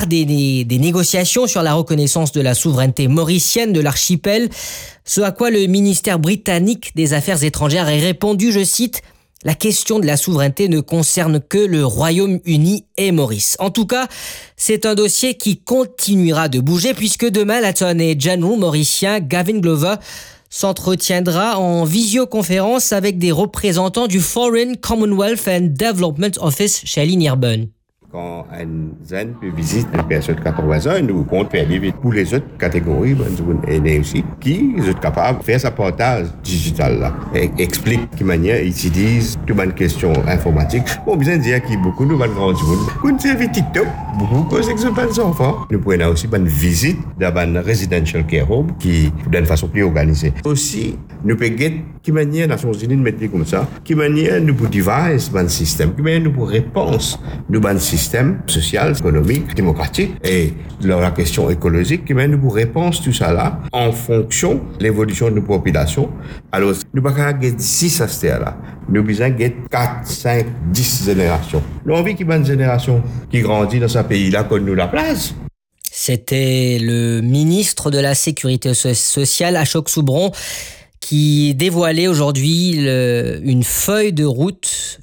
départ des négociations sur la reconnaissance de la souveraineté mauricienne de l'archipel, ce à quoi le ministère britannique des Affaires étrangères a répondu, je cite, « La question de la souveraineté ne concerne que le Royaume-Uni et Maurice ». En tout cas, c'est un dossier qui continuera de bouger puisque demain, l'Attorney General mauricien Gavin Glover s'entretiendra en visioconférence avec des représentants du Foreign, Commonwealth and Development Office chez Nirban. Quand un jeune peut visiter une personne de 80 ans, nous comptons faire des pour les autres catégories, et aussi, qui sont capables de faire sa partage digital là, et explique de manière ils utilisent toutes les questions informatiques. Bon, besoin de dire qu'il y a beaucoup de grands monde. Quand c'est avec TikTok, beaucoup cause d'exemples d'enfants. Nous pouvons aussi une visite dans un residential care home qui d'une façon plus organisée. Aussi, nous pouvons get qui manière Nations Unies de mettre comme ça, qui manière nous pouvons devise un système, qui manière nous pouvons répondre nous un système social, économique, démocratique et la question écologique qui manière nous pouvons répondre tout ça là en fonction de l'évolution de nos populations. Alors, nous ne pouvons pas get 6 à ce là. Nous besoin get 4, 5, 10 générations. Nous avons envie qu'il y ait une génération qui grandit dans ce pays-là qu'on nous la place. C'était le ministre de la Sécurité sociale, Ashok Soubron, qui dévoilait aujourd'hui une feuille de route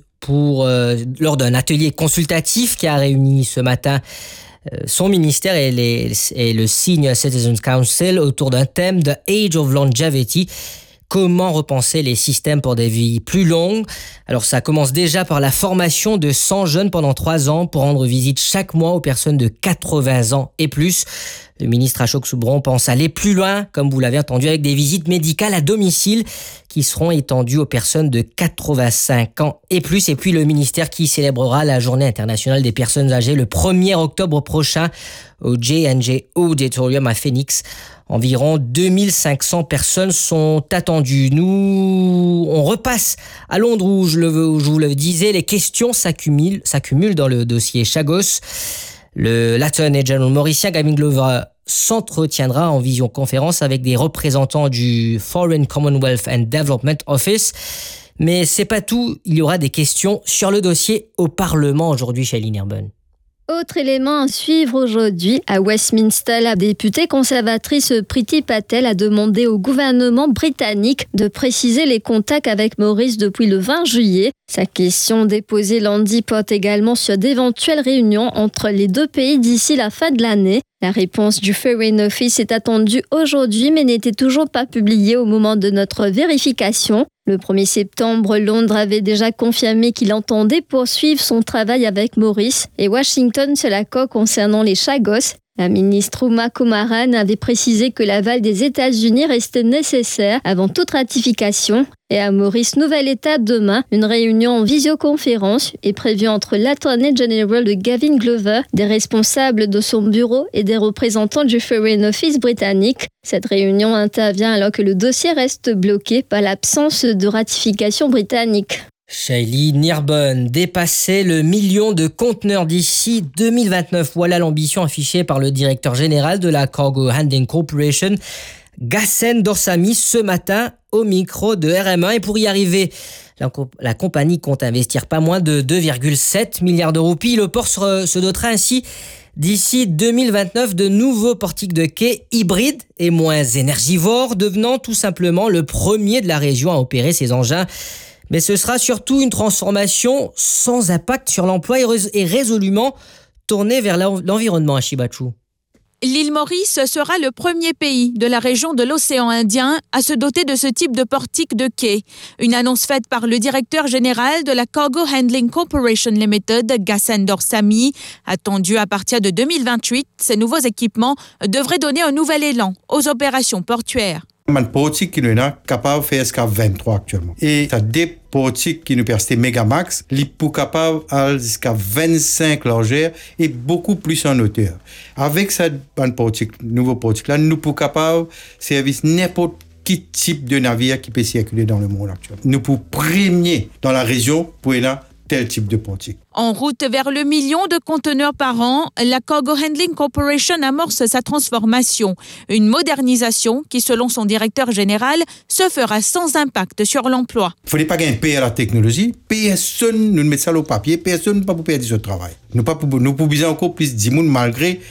lors d'un atelier consultatif qui a réuni ce matin son ministère et le Senior Citizens Council autour d'un thème The Age of Longevity. Comment repenser les systèmes pour des vies plus longues? Alors ça commence déjà par la formation de 100 jeunes pendant 3 ans pour rendre visite chaque mois aux personnes de 80 ans et plus. Le ministre Ashok Soubron pense aller plus loin, comme vous l'avez entendu, avec des visites médicales à domicile qui seront étendues aux personnes de 85 ans et plus. Et puis le ministère qui célébrera la Journée internationale des personnes âgées le 1er octobre prochain au J&J Auditorium à Phoenix. Environ 2500 personnes sont attendues. On repasse à Londres où je vous le disais, les questions s'accumulent dans le dossier Chagos. L'Attorney General mauricien Gavin Glover s'entretiendra en visioconférence avec des représentants du Foreign, Commonwealth and Development Office. Mais c'est pas tout, il y aura des questions sur le dossier au Parlement aujourd'hui chez Nirban. Autre élément à suivre aujourd'hui, à Westminster, la députée conservatrice Priti Patel a demandé au gouvernement britannique de préciser les contacts avec Maurice depuis le 20 juillet. Sa question déposée lundi porte également sur d'éventuelles réunions entre les deux pays d'ici la fin de l'année. La réponse du Foreign Office est attendue aujourd'hui mais n'était toujours pas publiée au moment de notre vérification. Le 1er septembre, Londres avait déjà confirmé qu'il entendait poursuivre son travail avec Maurice et Washington sur l'accord concernant les Chagos. La ministre Uma Kumaran avait précisé que l'aval des États-Unis restait nécessaire avant toute ratification. Et à Maurice, nouvelle étape demain, une réunion en visioconférence est prévue entre l'Attorney General de Gavin Glover, des responsables de son bureau et des représentants du Foreign Office britannique. Cette réunion intervient alors que le dossier reste bloqué par l'absence de ratification britannique. Shaili Nirban, dépasser le 1 million de conteneurs d'ici 2029. Voilà l'ambition affichée par le directeur général de la Cargo Handling Corporation, Gassen Dorsami, ce matin au micro de RM1. Et pour y arriver, la compagnie compte investir pas moins de 2,7 milliards de roupies. Le port se dotera ainsi d'ici 2029 de nouveaux portiques de quai hybrides et moins énergivores, devenant tout simplement le premier de la région à opérer ces engins. Mais ce sera surtout une transformation sans impact sur l'emploi et résolument tournée vers l'environnement à Shibachu. L'île Maurice sera le premier pays de la région de l'océan Indien à se doter de ce type de portique de quai. Une annonce faite par le directeur général de la Cargo Handling Corporation Limited, Gassen Dorsami. Attendu à partir de 2028, ces nouveaux équipements devraient donner un nouvel élan aux opérations portuaires. Man portique qui nous est capable de faire jusqu'à 23 actuellement. Et ça des portiques qui nous permettent Megamax, les pour capable aller jusqu'à 25 largeur et beaucoup plus en hauteur. Avec cette nouveau portique là, nous pour capable servir n'importe quel type de navire qui peut circuler dans le monde actuel. Nous pour premier dans la région pour là tel type de portique. En route vers le 1 million de conteneurs par an, la Cargo Handling Corporation amorce sa transformation. Une modernisation qui, selon son directeur général, se fera sans impact sur l'emploi. Il ne faut pas payer à la technologie. Personne ne met ça au papier. Personne ne peut pas perdre ce travail. Nous pouvons encore plus de monde malgré